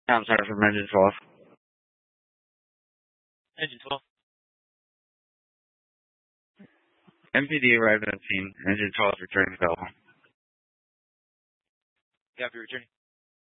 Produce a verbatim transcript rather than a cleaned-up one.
I'm sorry, from engine twelve. Engine twelve. M P D arrived on scene. Engine twelve returning to Belleville. Copy, returning.